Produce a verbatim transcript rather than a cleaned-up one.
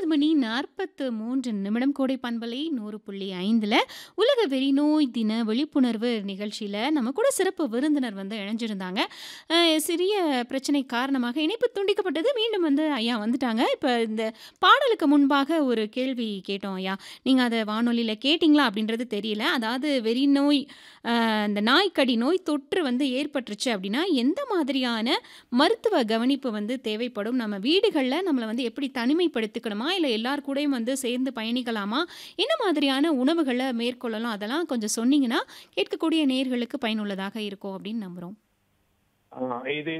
மணி நாற்பத்து மூன்று நிமிடம் கோடை பண்பலை நூறு புள்ளி ஐந்துல உலக வெறிநோய் தின விழிப்புணர்வு நிகழ்ச்சியில நம்ம கூட சிறப்பு விருந்தினர் வந்து இணைஞ்சிருந்தாங்க. அ சிறிய பிரச்சனை காரணமாக இணைப்பு துண்டிக்கப்பட்டது. மீண்டும் வந்து ஐயா வந்துட்டாங்க. இப்ப இந்த பாடலுக்கு முன்பாக ஒரு கேள்வி கேட்டோம் ஐயா. நீங்க அத வானொலியில கேட்டீங்களா அப்படின்றது தெரியல. அதாவது வெறிநோய் அ இந்த நாய்க்கடி நோய் தொற்று வந்து ஏற்பட்டுருச்சு அப்படின்னா, எந்த மாதிரியான மருத்துவ கவனிப்பு வந்து தேவைப்படும்? நம்ம வீடுகள்ல நம்மள வந்து எப்படி தனிமைப்படுத்திக்கணுமா? இல்ல எல்லார் கூடயும் வந்து சேர்ந்து பயணிக்கலாமா? என்ன மாதிரியான உணவுகள மேற்கொள்ளலாம்? அதெல்லாம் கொஞ்சம் சொன்னீங்கன்னா, கேட்கக்கூடிய நேயர்களுக்கு பயனுள்ளதாக இருக்கும் அப்படின்னு நம்புறோம். ஆ இது